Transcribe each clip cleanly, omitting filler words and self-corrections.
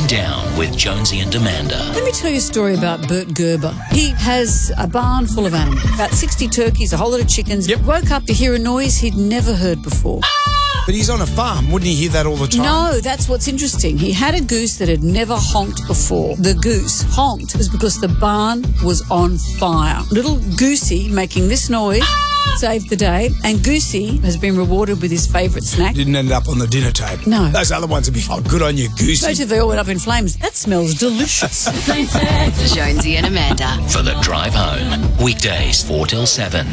Winding Down with Jonesy and Amanda. Let me tell you a story about Bert Gerber. He has a barn full of animals, about 60 turkeys, a whole lot of chickens. Yep. Woke up to hear a noise he'd never heard before. But he's on a farm. Wouldn't he hear that all the time? No, that's what's interesting. He had a goose that had never honked before. The goose honked was because the barn was on fire. Little Goosey making this noise saved the day, and Goosey has been rewarded with his favourite snack. Didn't end up on the dinner table. No. Those other ones would be, oh, good on you, Goosey. Especially if they all went up in flames. That smells delicious. Jonesy and Amanda. For the drive home. Weekdays 4 till 7.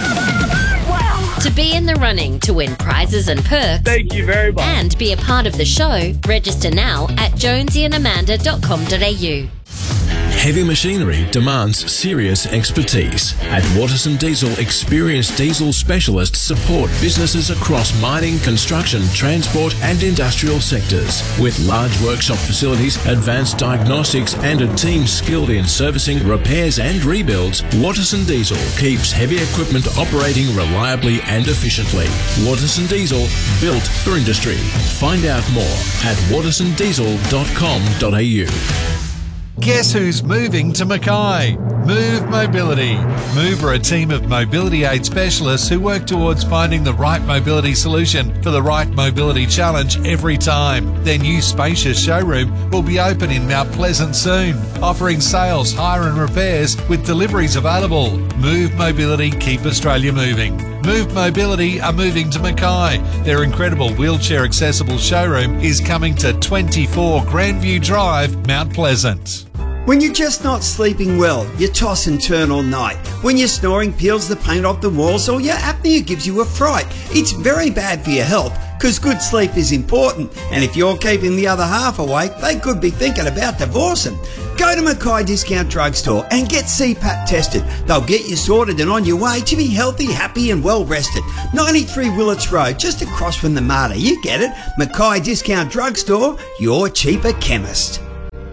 To be in the running to win prizes and perks. Thank you very much. And be a part of the show, register now at jonesyandamanda.com.au. Heavy machinery demands serious expertise. At Watterson Diesel, experienced diesel specialists support businesses across mining, construction, transport and industrial sectors. With large workshop facilities, advanced diagnostics and a team skilled in servicing, repairs and rebuilds, Watterson Diesel keeps heavy equipment operating reliably and efficiently. Watterson Diesel, built for industry. Find out more at wattersondiesel.com.au. Guess who's moving to Mackay? Move Mobility. Move are a team of mobility aid specialists who work towards finding the right mobility solution for the right mobility challenge every time. Their new spacious showroom will be open in Mount Pleasant soon, offering sales, hire and repairs with deliveries available. Move Mobility, keep Australia moving. Move Mobility are moving to Mackay. Their incredible wheelchair accessible showroom is coming to 24 Grandview Drive, Mount Pleasant. When you're just not sleeping well, you toss and turn all night. When your snoring peels the paint off the walls or your apnea gives you a fright, it's very bad for your health because good sleep is important. And if you're keeping the other half awake, they could be thinking about divorcing. Go to Mackay Discount Drugstore and get CPAP tested. They'll get you sorted and on your way to be healthy, happy and well rested. 93 Willets Road, just across from the Marta. You get it. Mackay Discount Drugstore, your cheaper chemist.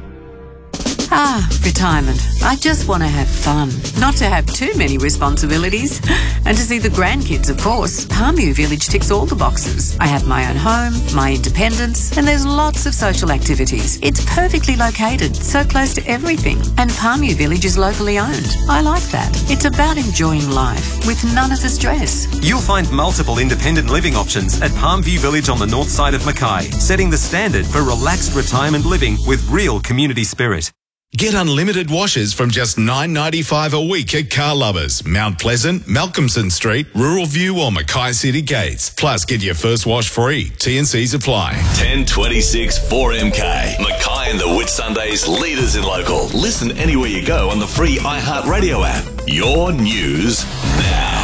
Retirement. I just want to have fun, not to have too many responsibilities, and to see the grandkids, of course. Palmview Village ticks all the boxes. I have my own home, my independence, and there's lots of social activities. It's perfectly located, so close to everything, and Palmview Village is locally owned. I like that. It's about enjoying life with none of the stress. You'll find multiple independent living options at Palmview Village on the north side of Mackay, setting the standard for relaxed retirement living with real community spirit. Get unlimited washes from just $9.95 a week at Car Lovers, Mount Pleasant, Malcolmson Street, Rural View or Mackay City Gates. Plus, get your first wash free. T&Cs apply. 1026 4MK. Mackay and the Whitsundays leaders in local. Listen anywhere you go on the free iHeartRadio app. Your news now.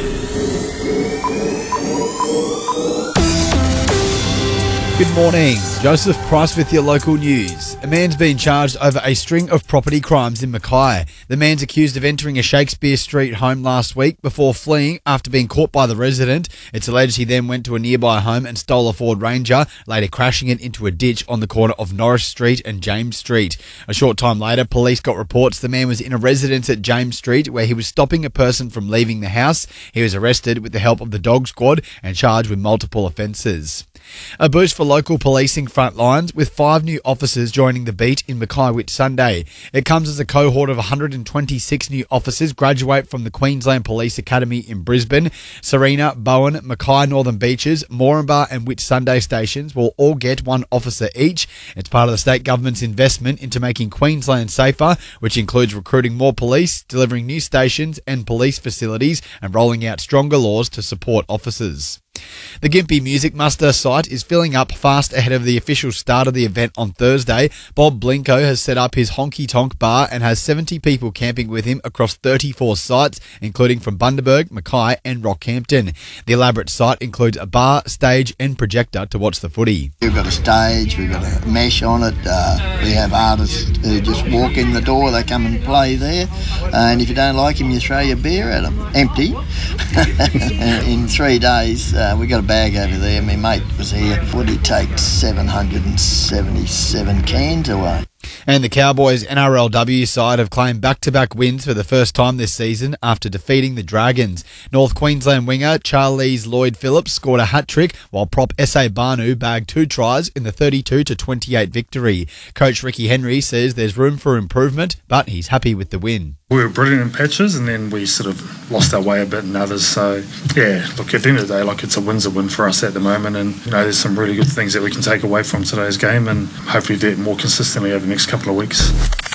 Good morning. Joseph Price with your local news. A man's been charged over a string of property crimes in Mackay. The man's accused of entering a Shakespeare Street home last week before fleeing after being caught by the resident. It's alleged he then went to a nearby home and stole a Ford Ranger, later crashing it into a ditch on the corner of Norris Street and James Street. A short time later, police got reports the man was in a residence at James Street where he was stopping a person from leaving the house. He was arrested with the help of the dog squad and charged with multiple offences. A boost for local policing front lines with 5 new officers joining the beat in Mackay Whitsunday. It comes as a cohort of 126 new officers graduate from the Queensland Police Academy in Brisbane. Serena, Bowen, Mackay Northern Beaches, Moranbah and Whitsunday stations will all get 1 officer each. It's part of the state government's investment into making Queensland safer, which includes recruiting more police, delivering new stations and police facilities and rolling out stronger laws to support officers. The Gympie Music Muster site is filling up fast ahead of the official start of the event on Thursday. Bob Blinko has set up his Honky Tonk bar and has 70 people camping with him across 34 sites, including from Bundaberg, Mackay and Rockhampton. The elaborate site includes a bar, stage and projector to watch the footy. We've got a stage, we've got a mesh on it, we have artists who just walk in the door, they come and play there, and if you don't like them you throw your beer at them, empty. In 3 days we got a bag over there, my mate was here, would he take 777 cans away. And the Cowboys NRLW side have claimed back-to-back wins for the first time this season after defeating the Dragons. North Queensland winger Charlize Lloyd-Phillips scored a hat-trick while prop S.A. Barnu bagged 2 tries in the 32-28 victory. Coach Ricky Henry says there's room for improvement, but he's happy with the win. We were brilliant in patches and then we sort of lost our way a bit in others. So, yeah, look, at the end of the day, like, it's a win's a win for us at the moment, and, you know, there's some really good things that we can take away from today's game and hopefully do it more consistently over the next couple of weeks.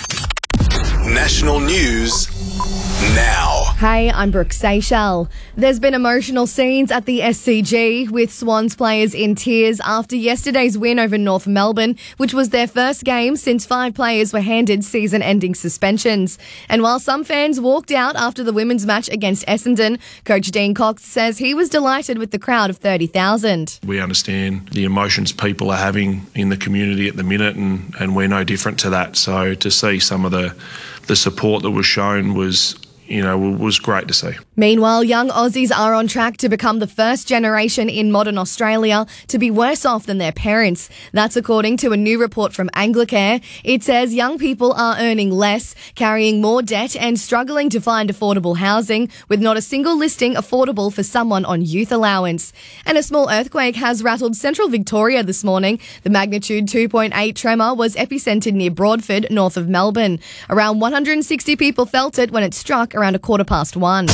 National news now. Hey, I'm Brooke Seychelles. There's been emotional scenes at the SCG with Swans players in tears after yesterday's win over North Melbourne, which was their first game since 5 players were handed season-ending suspensions. And while some fans walked out after the women's match against Essendon, Coach Dean Cox says he was delighted with the crowd of 30,000. We understand the emotions people are having in the community at the minute, and we're no different to that. So to see some of the support that was shown was great to see. Meanwhile, young Aussies are on track to become the first generation in modern Australia to be worse off than their parents. That's according to a new report from Anglicare. It says young people are earning less, carrying more debt and struggling to find affordable housing, with not a single listing affordable for someone on youth allowance. And a small earthquake has rattled central Victoria this morning. The magnitude 2.8 tremor was epicentered near Broadford, north of Melbourne. Around 160 people felt it when it struck around 1:15.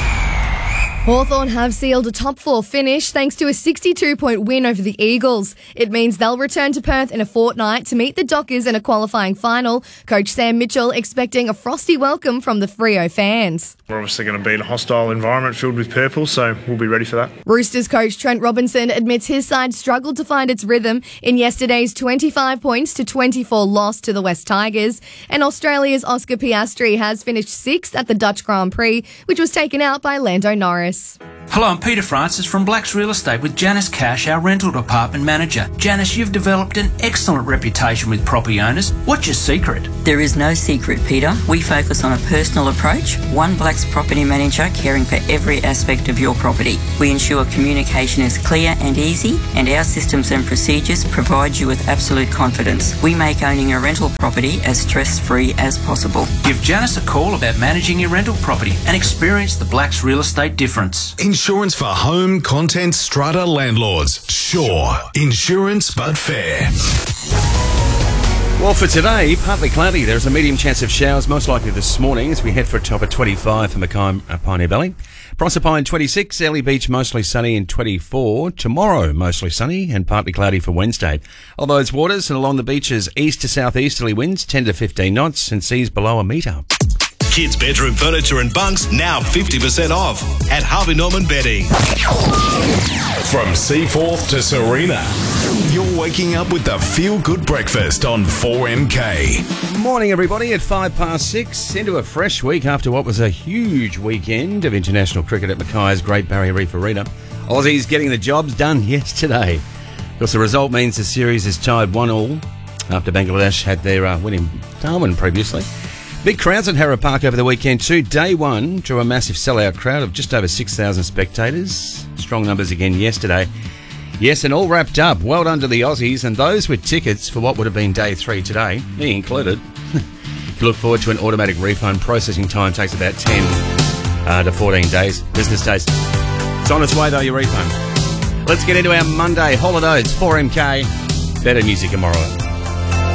Hawthorn have sealed a top 4 finish thanks to a 62-point win over the Eagles. It means they'll return to Perth in a fortnight to meet the Dockers in a qualifying final. Coach Sam Mitchell expecting a frosty welcome from the Freo fans. We're obviously going to be in a hostile environment filled with purple, so we'll be ready for that. Roosters coach Trent Robinson admits his side struggled to find its rhythm in yesterday's 25 points to 24 loss to the West Tigers. And Australia's Oscar Piastri has finished 6th at the Dutch Grand Prix, which was taken out by Lando Norris. Hello, I'm Peter Francis from Blacks Real Estate with Janice Cash, our rental department manager. Janice, you've developed an excellent reputation with property owners. What's your secret? There is no secret, Peter. We focus on a personal approach, one Blacks property manager caring for every aspect of your property. We ensure communication is clear and easy, and our systems and procedures provide you with absolute confidence. We make owning a rental property as stress-free as possible. Give Janice a call about managing your rental property and experience the Blacks Real Estate difference. Insurance for home, content, strata landlords. Sure. Insurance but fair. Well, for today, partly cloudy. There's a medium chance of showers, most likely this morning, as we head for a top of 25 for Mackay, Pioneer Valley. Proserpine 26, Early Beach mostly sunny and 24. Tomorrow, mostly sunny and partly cloudy for Wednesday. All those waters and along the beaches, east to southeasterly winds 10 to 15 knots and seas below a metre. Kids' bedroom furniture and bunks now 50% off at Harvey Norman Bedding. From Seaforth to Serena, you're waking up with the Feel Good Breakfast on 4MK. Morning, everybody, at 6:05 into a fresh week after what was a huge weekend of international cricket at Mackay's Great Barrier Reef Arena. Aussies getting the jobs done yesterday. Of course, the result means the series is tied 1-1 after Bangladesh had their win in Darwin previously. Big crowds at Harrow Park over the weekend too. Day one drew a massive sellout crowd of just over 6,000 spectators. Strong numbers again yesterday. Yes, and all wrapped up. Well done to the Aussies and those with tickets for what would have been day 3 today, me included. If you look forward to an automatic refund, processing time takes about 10 to 14 days, business days. It's on its way though, your refund. Let's get into our Monday holidays. 4MK. Better music tomorrow.